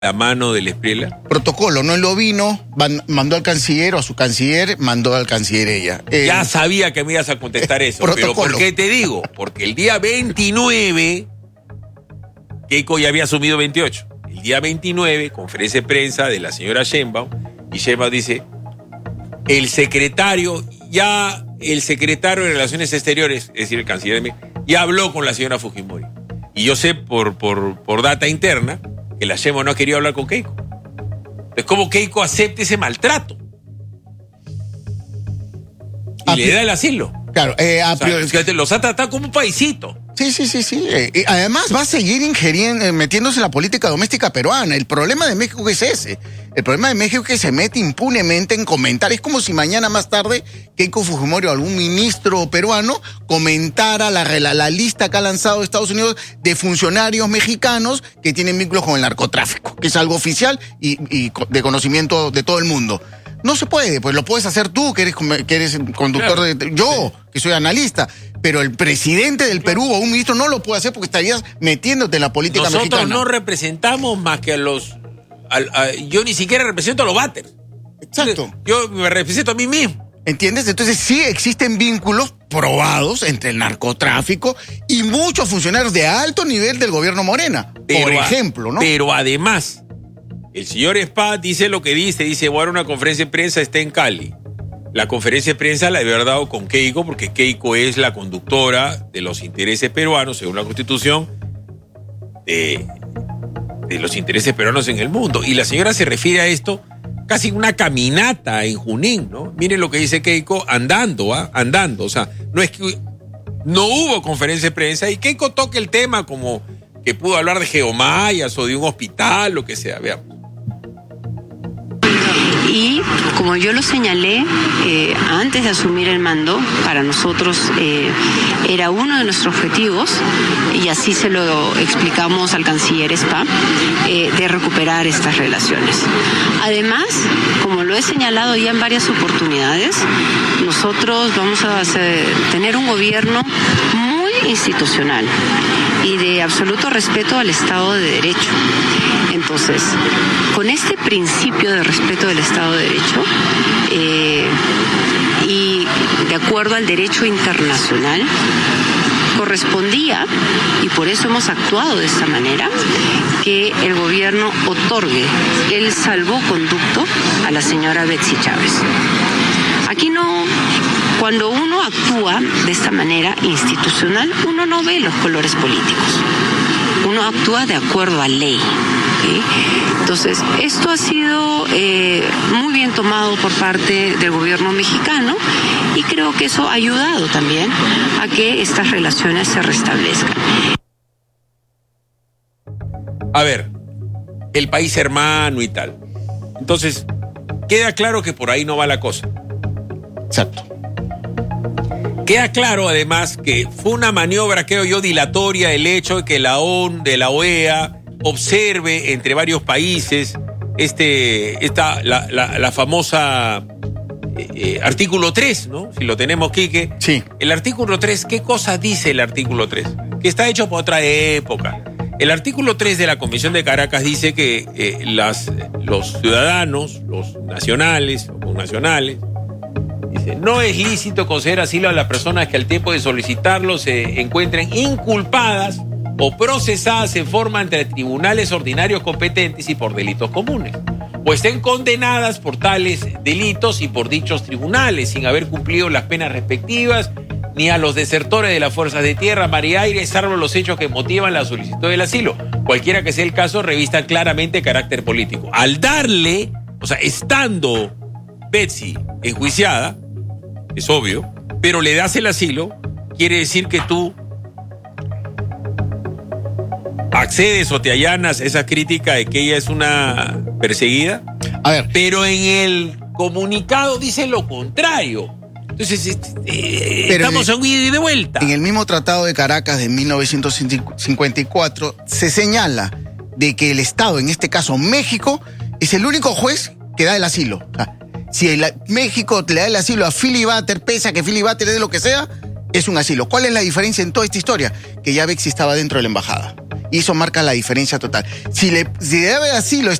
la mano del Espriella? Protocolo, no lo vino, mandó al canciller o a su canciller, mandó al canciller ella. Ya sabía que me ibas a contestar eso. Pero ¿por qué te digo? Porque el día 29, Keiko ya había asumido 28. El día 29, conferencia de prensa de la señora Sheinbaum, y Sheinbaum dice, el secretario de Relaciones Exteriores, es decir, el canciller, ya habló con la señora Fujimori. Y yo sé por data interna que la Sheinbaum no ha querido hablar con Keiko. Es como Keiko acepte ese maltrato. Y le da el asilo. Claro, los ha tratado como un paisito. Sí. Además va a seguir metiéndose en la política doméstica peruana. El problema de México es ese. El problema de México es que se mete impunemente en comentar. Es como si mañana más tarde Keiko Fujimori o algún ministro peruano comentara la lista que ha lanzado Estados Unidos de funcionarios mexicanos que tienen vínculos con el narcotráfico, que es algo oficial y de conocimiento de todo el mundo. No se puede, pues lo puedes hacer tú, que eres conductor, claro. Yo, que soy analista, pero el presidente del Perú o un ministro no lo puede hacer porque estarías metiéndote en la política mexicana. Nosotros no representamos más que yo ni siquiera represento a los batters. Exacto. Yo me represento a mí mismo. ¿Entiendes? Entonces sí existen vínculos probados entre el narcotráfico y muchos funcionarios de alto nivel del gobierno Morena, por ejemplo, ¿no? Pero además, el señor Spa dice lo que dice, bueno, una conferencia de prensa está en Cali. La conferencia de prensa la debe haber dado con Keiko, porque Keiko es la conductora de los intereses peruanos, según la Constitución, de los intereses peruanos en el mundo. Y la señora se refiere a esto casi una caminata en Junín, ¿no? Miren lo que dice Keiko andando. O sea, no es que no hubo conferencia de prensa y Keiko toca el tema como que pudo hablar de geomayas o de un hospital, lo que sea, veamos. Y como yo lo señalé antes de asumir el mando, para nosotros era uno de nuestros objetivos, y así se lo explicamos al canciller Spa, de recuperar estas relaciones. Además, como lo he señalado ya en varias oportunidades, nosotros vamos a tener un gobierno muy institucional y de absoluto respeto al Estado de Derecho. Entonces, con este principio de respeto del Estado de Derecho y de acuerdo al derecho internacional, correspondía, y por eso hemos actuado de esta manera, que el gobierno otorgue el salvoconducto a la señora Betsy Chávez. Aquí no... Cuando uno actúa de esta manera institucional, uno no ve los colores políticos. Uno actúa de acuerdo a ley. ¿Sí? Entonces, esto ha sido muy bien tomado por parte del gobierno mexicano y creo que eso ha ayudado también a que estas relaciones se restablezcan. A ver, el país hermano y tal. Entonces, queda claro que por ahí no va la cosa. Exacto. Queda claro, además, que fue una maniobra, creo yo, dilatoria el hecho de que la ONU, de la OEA, observe entre varios países la famosa artículo 3, ¿no? Si lo tenemos, Quique. Sí. El artículo 3, ¿qué cosa dice el artículo 3? Que está hecho por otra época. El artículo 3 de la Convención de Caracas dice que los ciudadanos, los nacionales o connacionales, dice, no es lícito conceder asilo a las personas que al tiempo de solicitarlo se encuentren inculpadas o procesadas en forma ante tribunales ordinarios competentes y por delitos comunes, o estén condenadas por tales delitos y por dichos tribunales sin haber cumplido las penas respectivas, ni a los desertores de las fuerzas de tierra, mar y aire, salvo los hechos que motivan la solicitud del asilo. Cualquiera que sea el caso, revista claramente carácter político. Al darle, o sea, estando Betsy enjuiciada, es obvio, pero le das el asilo, quiere decir que tú accedes o te allanas a esa crítica de que ella es una perseguida. A ver. Pero en el comunicado dice lo contrario. Entonces, estamos en ida y de vuelta. En el mismo Tratado de Caracas de 1954 se señala de que el Estado, en este caso México, es el único juez que da el asilo. O sea, si México le da el asilo a Philly Butter, pese a que Philly Butter es de lo que sea, es un asilo. ¿Cuál es la diferencia en toda esta historia? Que ya Betsy estaba dentro de la embajada. y eso marca la diferencia total. Si debe así, lo